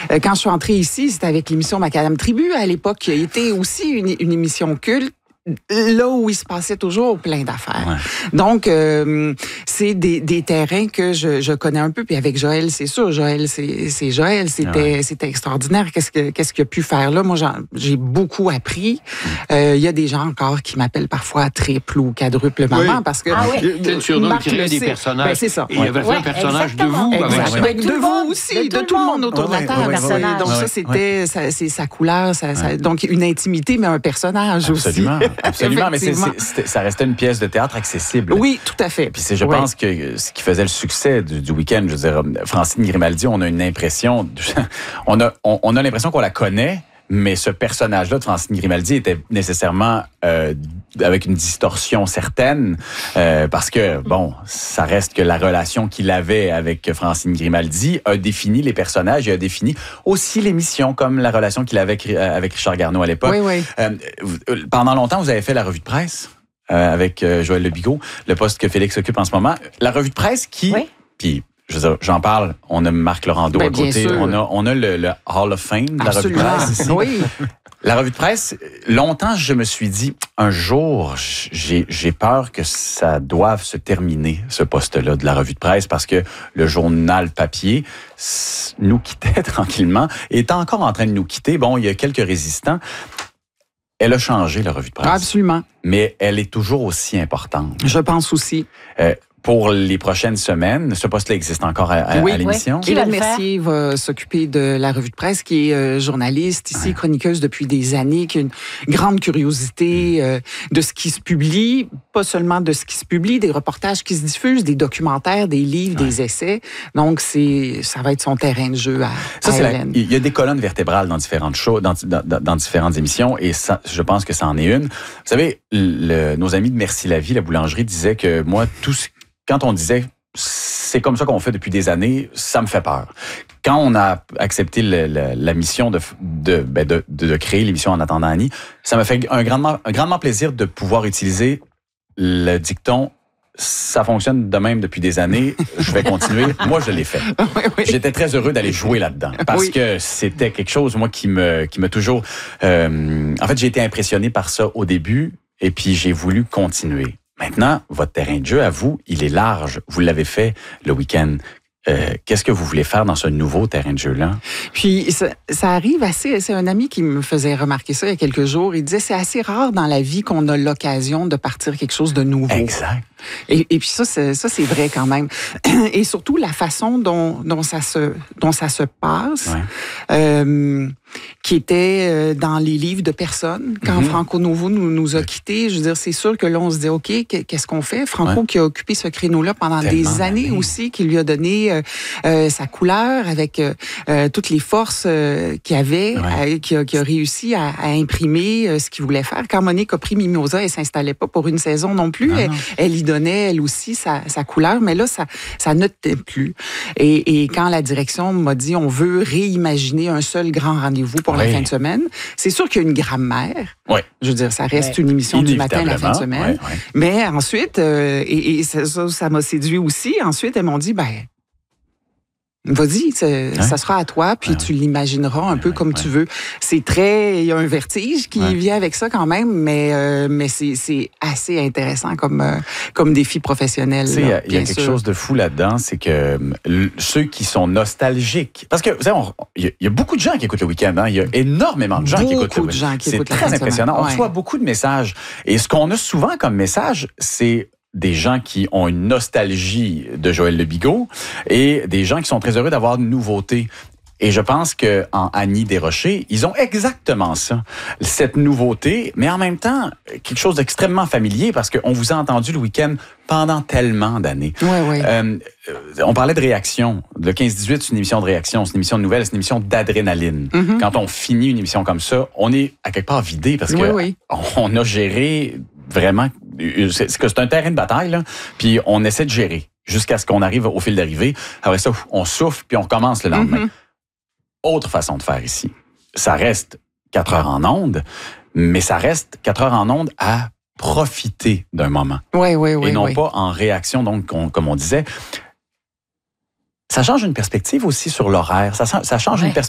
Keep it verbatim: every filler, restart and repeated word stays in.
Euh, quand je suis entrée ici, c'était avec l'émission Macadam Tribu, à l'époque, qui a été aussi une, une émission culte. Là où il se passait toujours plein d'affaires. Ouais. Donc, euh, c'est des, des terrains que je, je connais un peu. Puis avec Joël, c'est sûr, Joël, c'est, c'est Joël. C'était, ouais. c'était extraordinaire. Qu'est-ce, que, qu'est-ce qu'il a pu faire là? Moi, j'en, j'ai beaucoup appris. Il euh, y a des gens encore qui m'appellent parfois triple ou quadruple maman oui. parce que... Ah oui. C'est le surnom qui crée des personnages. Ben, c'est ça. Et il y avait fait un personnage de vous. Avec, avec de vous aussi, de tout le monde autour de la table. Donc ça, c'était c'est sa couleur. Donc une intimité, mais un personnage aussi. Absolument, mais c'est, c'est, ça restait une pièce de théâtre accessible. Oui, tout à fait. Puis c'est, je oui. pense que ce qui faisait le succès du, du week-end, je veux dire, Francine Grimaldi, on a une impression, on a, on, on a l'impression qu'on la connaît, mais ce personnage-là de Francine Grimaldi était nécessairement euh, avec une distorsion certaine, euh, parce que, bon, ça reste que la relation qu'il avait avec Francine Grimaldi a défini les personnages et a défini aussi l'émission, comme la relation qu'il avait avec, avec Richard Garneau à l'époque. Oui, oui. Euh, pendant longtemps, vous avez fait la revue de presse euh, avec euh, Joël Lebigot, le poste que Félix occupe en ce moment. La revue de presse qui... Oui. Puis, je veux dire, j'en parle, on a Marc Laurando ben, à côté, on a, on a le, le Hall of Fame de la revue de presse ici. Oui. La revue de presse, longtemps, je me suis dit, un jour, j'ai, j'ai peur que ça doive se terminer, ce poste-là de la revue de presse, parce que le journal papier nous quittait tranquillement, et est encore en train de nous quitter. Bon, il y a quelques résistants. Elle a changé, la revue de presse. Absolument. Mais elle est toujours aussi importante. Je pense aussi. Euh, Pour les prochaines semaines, ce poste-là existe encore à, à, oui, à l'émission. Oui. Hélène Mercier va s'occuper de la revue de presse, qui est euh, journaliste ici, ouais. chroniqueuse depuis des années, qui a une grande curiosité euh, de ce qui se publie, pas seulement de ce qui se publie, des reportages qui se diffusent, des documentaires, des livres, ouais. des essais. Donc, c'est, ça va être son terrain de jeu à, ça, à c'est Hélène. La, il y a des colonnes vertébrales dans différentes shows, dans, dans, dans différentes émissions, et ça, je pense que ça en est une. Vous savez, le, nos amis de Merci la Vie, la boulangerie, disaient que moi, tout ce Quand on disait « c'est comme ça qu'on fait depuis des années », ça me fait peur. Quand on a accepté le, le, la mission de, de, ben de, de, de créer l'émission En attendant Annie, ça m'a fait un grandement, un grandement plaisir de pouvoir utiliser le dicton « ça fonctionne de même depuis des années, je vais continuer ». Moi, je l'ai fait. Oui, oui. J'étais très heureux d'aller jouer là-dedans parce oui. que c'était quelque chose, moi, qui me, qui m'a toujours... Euh, en fait, j'ai été impressionné par ça au début et puis j'ai voulu continuer. Maintenant, votre terrain de jeu, à vous, il est large. Vous l'avez fait le week-end. Euh, qu'est-ce que vous voulez faire dans ce nouveau terrain de jeu-là? Puis, ça, ça arrive assez... C'est un ami qui me faisait remarquer ça il y a quelques jours. Il disait, c'est assez rare dans la vie qu'on a l'occasion de partir quelque chose de nouveau. Exact. Et, et puis ça, c'est, ça, c'est vrai quand même. Et surtout, la façon dont, dont, ça, se, dont ça se passe, ouais. euh, qui était euh, dans les livres de personnes. Quand mm-hmm. Franco Novo nous, nous a quittés, je veux dire, c'est sûr que là, on se dit, OK, qu'est-ce qu'on fait? Franco ouais. qui a occupé ce créneau-là pendant Tellement des années d'années. aussi, qui lui a donné euh, euh, sa couleur avec euh, euh, toutes les forces euh, qu'il avait, ouais. euh, qui, a, qui a réussi à, à imprimer euh, ce qu'il voulait faire. Quand Monique a pris Mimosa, elle s'installait pas pour une saison non plus. Non, elle, non. elle y donnait, elle aussi, sa, sa couleur, mais là, ça, ça ne tenait plus. Et, et quand la direction m'a dit, on veut réimaginer un seul grand rendez-vous pour oui. la fin de semaine, c'est sûr qu'il y a une grammaire. Oui. Je veux dire, ça reste oui. une émission du matin à la fin de semaine. Oui, oui. Mais ensuite, euh, et, et ça, ça m'a séduit aussi, ensuite, elles m'ont dit, ben, vas-y, ouais. ça sera à toi, puis ouais. tu l'imagineras un ouais, peu ouais, comme ouais. tu veux. C'est très... Il y a un vertige qui ouais. vient avec ça quand même, mais, euh, mais c'est, c'est assez intéressant comme, euh, comme défi professionnel. Il y a, y a quelque chose de fou là-dedans, c'est que l- ceux qui sont nostalgiques... Parce que, vous savez, il y, y a beaucoup de gens qui écoutent le week-end. Hein? Il y a énormément de gens beaucoup qui écoutent le week-end. Beaucoup de gens qui c'est écoutent très la impressionnant. On ouais. reçoit beaucoup de messages. Et ce qu'on a souvent comme message, c'est... des gens qui ont une nostalgie de Joël Lebigot et des gens qui sont très heureux d'avoir une nouveauté. Et je pense que en Annie Desrochers, ils ont exactement ça, cette nouveauté, mais en même temps, quelque chose d'extrêmement familier parce qu'on vous a entendu le week-end pendant tellement d'années. Oui, oui. Euh, on parlait de réaction. Le quinze dix-huit, c'est une émission de réaction, c'est une émission de nouvelles, c'est une émission d'adrénaline. Mm-hmm. Quand on finit une émission comme ça, on est à quelque part vidé parce que oui, oui. on a géré vraiment... C'est que c'est un terrain de bataille, là, puis on essaie de gérer jusqu'à ce qu'on arrive au fil d'arrivée. Après ça, on souffle, puis on commence le lendemain. Mm-hmm. Autre façon de faire ici. Ça reste quatre heures en ondes, mais ça reste quatre heures en ondes à profiter d'un moment. Oui, oui, oui. Et non oui. pas en réaction, donc, on, comme on disait. Ça change une perspective aussi sur l'horaire. Ça, ça change ouais. une perspective.